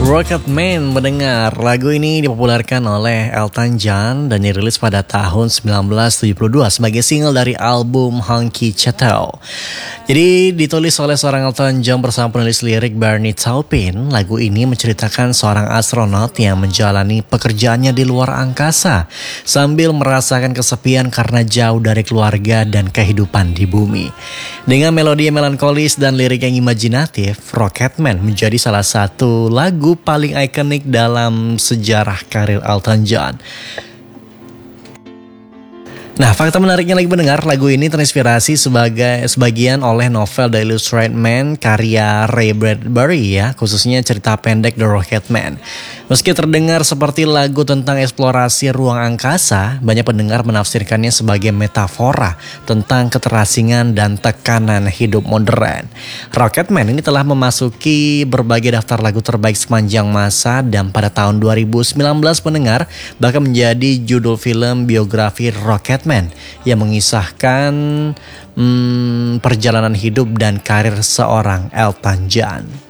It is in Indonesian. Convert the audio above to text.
Rocketman mendengar lagu ini dipopulerkan oleh Elton John dan dirilis pada tahun 1972 sebagai single dari album Honky Chateau. Jadi ditulis oleh seorang Elton John bersama penulis lirik Bernie Taupin. Lagu ini menceritakan seorang astronot yang menjalani pekerjaannya di luar angkasa sambil merasakan kesepian karena jauh dari keluarga dan kehidupan di bumi. Dengan melodi yang melankolis dan lirik yang imajinatif, Rocketman menjadi salah satu lagu paling ikonik dalam sejarah karir Elton John. Nah, fakta menariknya lagi mendengar, lagu ini terinspirasi sebagian oleh novel The Illustrated Man karya Ray Bradbury ya, khususnya cerita pendek The Rocketman. Meski terdengar seperti lagu tentang eksplorasi ruang angkasa, banyak pendengar menafsirkannya sebagai metafora tentang keterasingan dan tekanan hidup modern. Rocketman ini telah memasuki berbagai daftar lagu terbaik sepanjang masa dan pada tahun 2019 pendengar bahkan menjadi judul film biografi Rocketman yang mengisahkan perjalanan hidup dan karir seorang Elton John.